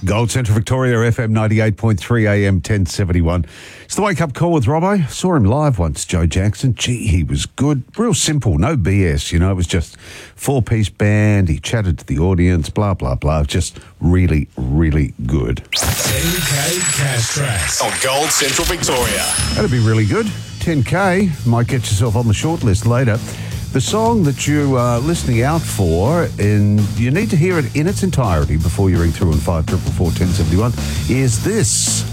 Gold Central Victoria, FM 98.3 AM 1071. It's the wake-up call with Robbo. Saw him live once, Joe Jackson. Gee, he was good. Real simple, no BS, It was just four-piece band. He chatted to the audience, blah, blah, blah. Just really, really good. 10K Cash Tracks on Gold Central Victoria. That'd be really good. 10K. Might get yourself on the short list later. The song that you are listening out for, and you need to hear it in its entirety before you ring through on 5444 1071, is this.